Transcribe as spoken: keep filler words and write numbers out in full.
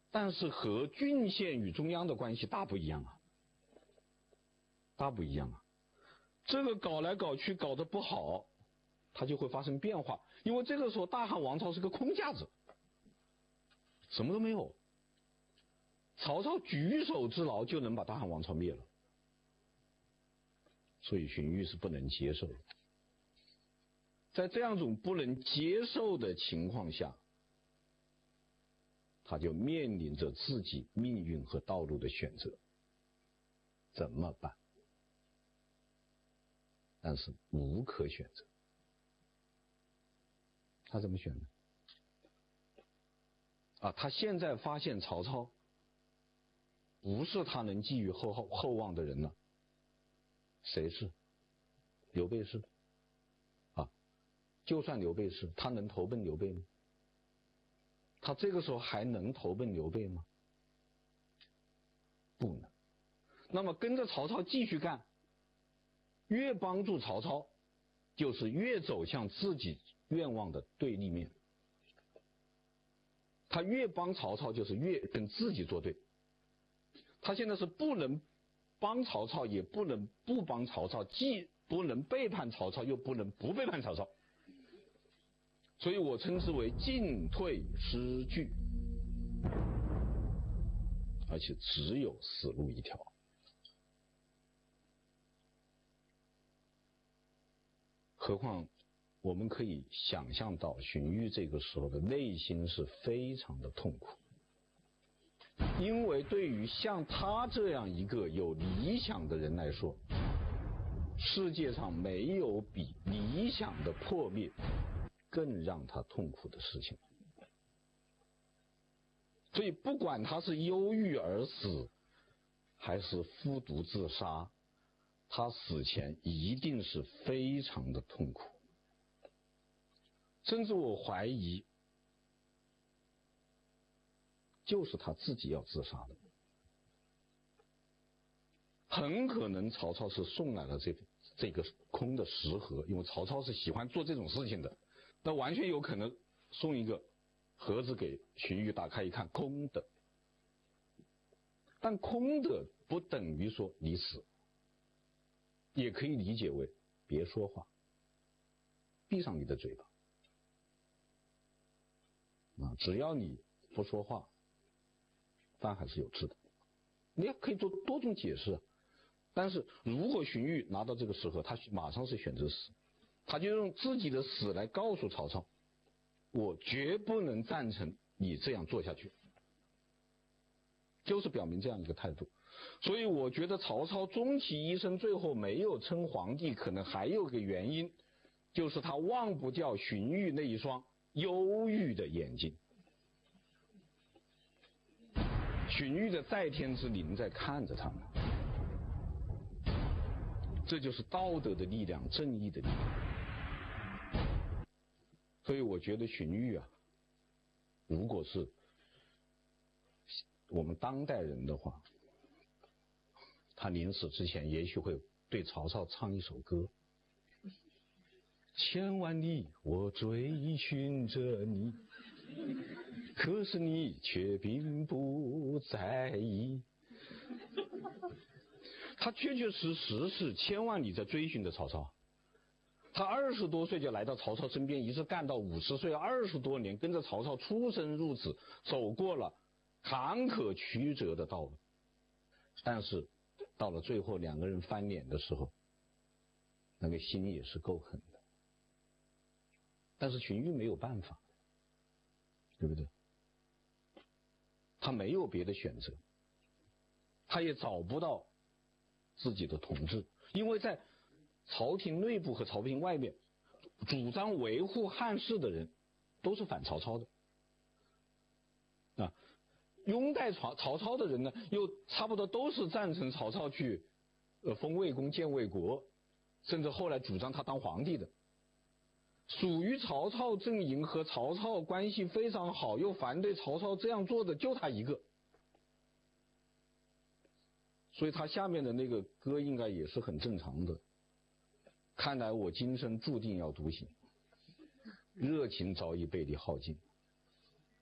但是和郡县与中央的关系大不一样啊，大不一样啊。这个搞来搞去搞得不好，它就会发生变化，因为这个时候大汉王朝是个空架子，什么都没有。曹操举手之劳就能把大汉王朝灭了，所以荀彧是不能接受的。在这样一种不能接受的情况下，他就面临着自己命运和道路的选择，怎么办？但是无可选择，他怎么选呢？啊，他现在发现曹操不是他能寄予厚厚厚望的人了，谁是？刘备是啊，就算刘备是，他能投奔刘备吗？他这个时候还能投奔刘备吗？不能。那么跟着曹操继续干，越帮助曹操，就是越走向自己愿望的对立面。他越帮曹操，就是越跟自己作对。他现在是不能帮曹操，也不能不帮曹操，既不能背叛曹操，又不能不背叛曹操。所以我称之为进退失据，而且只有死路一条。何况我们可以想象到荀彧这个时候的内心是非常的痛苦，因为对于像他这样一个有理想的人来说，世界上没有比理想的破灭更让他痛苦的事情。所以不管他是忧郁而死还是服毒自杀，他死前一定是非常的痛苦，甚至我怀疑就是他自己要自杀的。很可能曹操是送来了这这个空的食盒，因为曹操是喜欢做这种事情的，那完全有可能送一个盒子给荀彧，打开一看空的。但空的不等于说你死，也可以理解为别说话，闭上你的嘴巴啊，只要你不说话，饭还是有吃的。你也可以做多种解释，但是如果荀彧拿到这个食盒，他马上是选择死，他就用自己的死来告诉曹操，我绝不能赞成你这样做下去，就是表明这样一个态度。所以我觉得曹操终其一生最后没有称皇帝，可能还有个原因，就是他忘不掉荀彧那一双忧郁的眼睛。荀彧的在天之灵在看着他们，这就是道德的力量，正义的力量。所以我觉得荀彧啊，如果是我们当代人的话，他临死之前也许会对曹操唱一首歌，千万里我追寻着你，可是你却并不在意。他确确实实是千万里在追寻着曹操，他二十多岁就来到曹操身边，一直干到五十岁，二十多年跟着曹操出生入死，走过了坎坷曲折的道路。但是到了最后两个人翻脸的时候，那个心也是够狠的。但是荀彧没有办法，对不对？他没有别的选择，他也找不到自己的统治，因为在朝廷内部和朝廷外面，主张维护汉室的人都是反曹操的啊，拥戴曹曹操的人呢，又差不多都是赞成曹操去呃封魏公建魏国，甚至后来主张他当皇帝的。属于曹操阵营和曹操关系非常好又反对曹操这样做的就他一个，所以他下面的那个歌应该也是很正常的。看来我今生注定要独行，热情早已被你耗尽。